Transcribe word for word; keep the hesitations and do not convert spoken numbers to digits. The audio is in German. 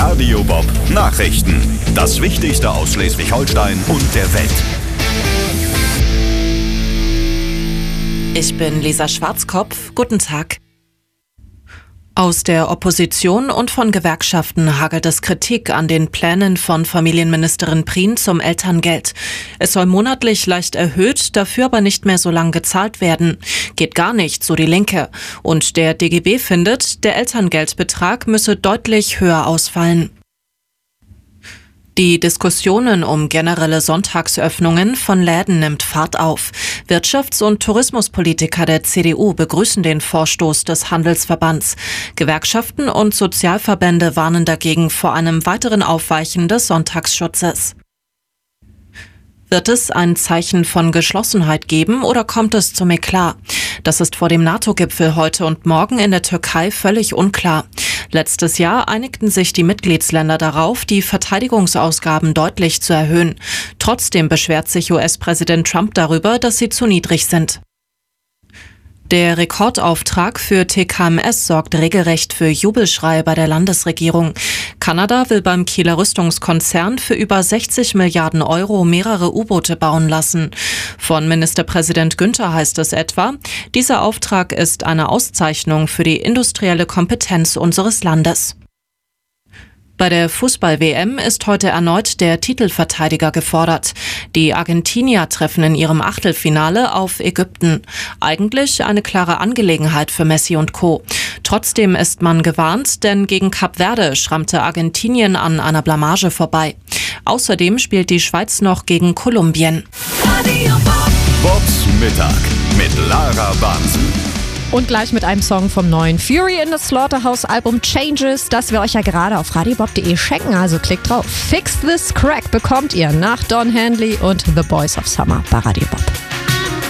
Radio Bob Nachrichten. Das Wichtigste aus Schleswig-Holstein und der Welt. Ich bin Lisa Schwarzkopf. Guten Tag. Aus der Opposition und von Gewerkschaften hagelt es Kritik an den Plänen von Familienministerin Prien zum Elterngeld. Es soll monatlich leicht erhöht, dafür aber nicht mehr so lang gezahlt werden. Geht gar nicht, so die Linke. Und der D G B findet, der Elterngeldbetrag müsse deutlich höher ausfallen. Die Diskussionen um generelle Sonntagsöffnungen von Läden nimmt Fahrt auf. Wirtschafts- und Tourismuspolitiker der C D U begrüßen den Vorstoß des Handelsverbands. Gewerkschaften und Sozialverbände warnen dagegen vor einem weiteren Aufweichen des Sonntagsschutzes. Wird es ein Zeichen von Geschlossenheit geben oder kommt es zum Eklat? Das ist vor dem NATO-Gipfel heute und morgen in der Türkei völlig unklar. Letztes Jahr einigten sich die Mitgliedsländer darauf, die Verteidigungsausgaben deutlich zu erhöhen. Trotzdem beschwert sich U S-Präsident Trump darüber, dass sie zu niedrig sind. Der Rekordauftrag für T K M S sorgt regelrecht für Jubelschrei bei der Landesregierung. Kanada will beim Kieler Rüstungskonzern für über sechzig Milliarden Euro mehrere U-Boote bauen lassen. Von Ministerpräsident Günther heißt es etwa, dieser Auftrag ist eine Auszeichnung für die industrielle Kompetenz unseres Landes. Bei der Fußball-W M ist heute erneut der Titelverteidiger gefordert. Die Argentinier treffen in ihrem Achtelfinale auf Ägypten. Eigentlich eine klare Angelegenheit für Messi und Co. Trotzdem ist man gewarnt, denn gegen Kap Verde schrammte Argentinien an einer Blamage vorbei. Außerdem spielt die Schweiz noch gegen Kolumbien. Bobs Mittag mit Lara Bansen. Und gleich mit einem Song vom neuen Fury in the Slaughterhouse Album Changes, das wir euch ja gerade auf radiobob punkt de schenken, also klickt drauf. Fix This Crack bekommt ihr nach Don Henley und The Boys of Summer bei Radio Bob.